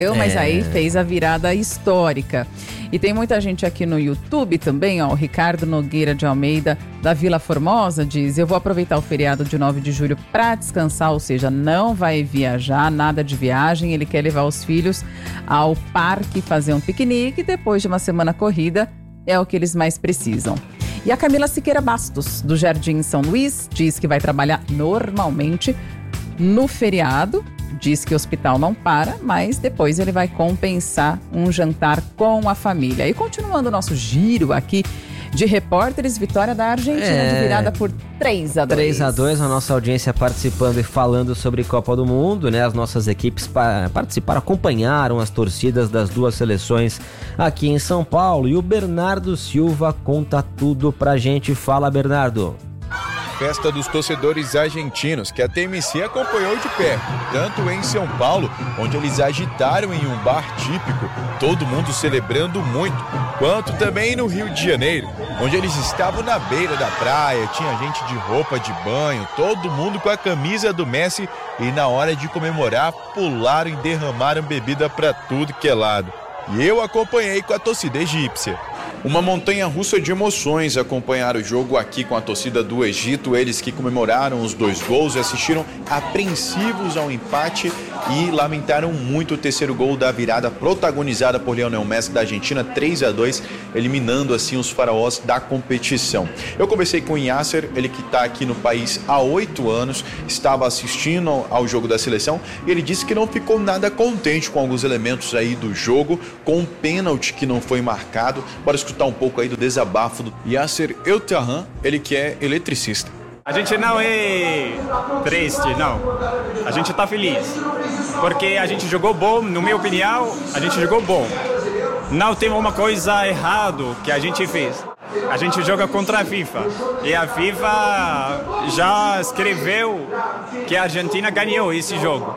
Mas aí fez a virada histórica. E tem muita gente aqui no YouTube também, ó. O Ricardo Nogueira de Almeida, da Vila Formosa, diz: eu vou aproveitar o feriado de 9 de julho para descansar, ou seja, não vai viajar, nada de viagem. Ele quer levar os filhos ao parque, fazer um piquenique. Depois de uma semana corrida, é o que eles mais precisam. E a Camila Siqueira Bastos, do Jardim São Luís, diz que vai trabalhar normalmente no feriado. Diz que o hospital não para, mas depois ele vai compensar um jantar com a família. E continuando o nosso giro aqui de repórteres, vitória da Argentina de virada por 3-2. 3-2, a nossa audiência participando e falando sobre Copa do Mundo, né? As nossas equipes participaram, acompanharam as torcidas das duas seleções aqui em São Paulo. E o Bernardo Silva conta tudo pra gente. Fala, Bernardo. Festa dos torcedores argentinos, que a TMC acompanhou de perto, tanto em São Paulo, onde eles agitaram em um bar típico, todo mundo celebrando muito, quanto também no Rio de Janeiro, onde eles estavam na beira da praia, tinha gente de roupa de banho, todo mundo com a camisa do Messi, e na hora de comemorar, pularam e derramaram bebida para tudo que é lado. E eu acompanhei com a torcida egípcia. Uma montanha-russa de emoções acompanhar o jogo aqui com a torcida do Egito. Eles que comemoraram os 2 gols e assistiram apreensivos ao empate e lamentaram muito o terceiro gol da virada protagonizada por Lionel Messi da Argentina, 3-2, eliminando assim os faraós da competição. Eu conversei com o Yasser, ele que está aqui no país há 8 anos, estava assistindo ao jogo da seleção e ele disse que não ficou nada contente com alguns elementos aí do jogo, com um pênalti que não foi marcado. Bora escutar um pouco aí do desabafo do Yasser Eltahan, ele que é eletricista. A gente não é triste, não. A gente tá feliz. Porque a gente jogou bom, na minha opinião, a gente jogou bom. Não tem uma coisa errada que a gente fez. A gente joga contra a FIFA. E a FIFA já escreveu que a Argentina ganhou esse jogo.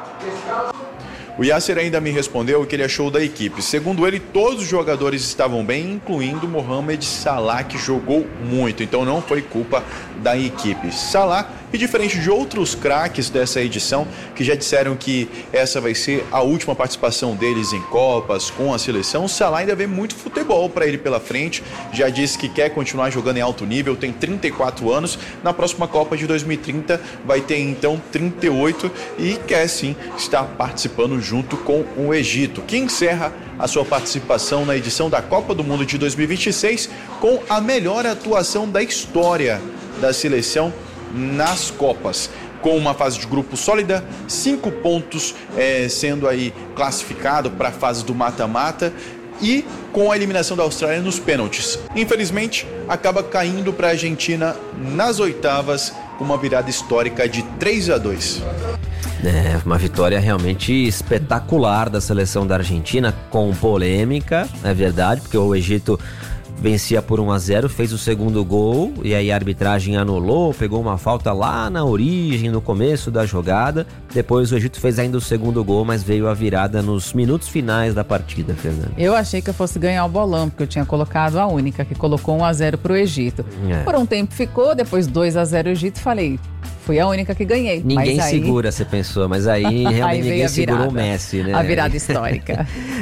O Yasser ainda me respondeu o que ele achou da equipe. Segundo ele, todos os jogadores estavam bem, incluindo Mohamed Salah, que jogou muito. Então não foi culpa da equipe. Salah, e diferente de outros craques dessa edição, que já disseram que essa vai ser a última participação deles em Copas, com a seleção, o Salah ainda vê muito futebol para ele pela frente. Já disse que quer continuar jogando em alto nível, tem 34 anos. Na próxima Copa de 2030 vai ter então 38 e quer sim estar participando junto com o Egito, que encerra a sua participação na edição da Copa do Mundo de 2026 com a melhor atuação da história da seleção nas Copas, com uma fase de grupo sólida, 5 pontos sendo aí classificado para a fase do mata-mata e com a eliminação da Austrália nos pênaltis. Infelizmente, acaba caindo para a Argentina nas oitavas com uma virada histórica de 3-2. Uma vitória realmente espetacular da seleção da Argentina, com polêmica, é verdade, porque o Egito vencia por 1-0, fez o segundo gol e aí a arbitragem anulou, pegou uma falta lá na origem, no começo da jogada. Depois o Egito fez ainda o segundo gol, mas veio a virada nos minutos finais da partida, Fernanda. Eu achei que eu fosse ganhar o bolão, porque eu tinha colocado a única que colocou 1-0 pro Egito. Por um tempo ficou, depois 2-0 o Egito, falei, fui a única que ganhei. Ninguém mas aí... segura, você pensou, mas aí realmente aí ninguém segurou o Messi, né? A virada histórica.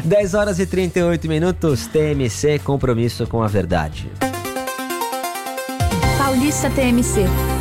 10h38, TMC, compromisso com a verdade. Paulista TMC.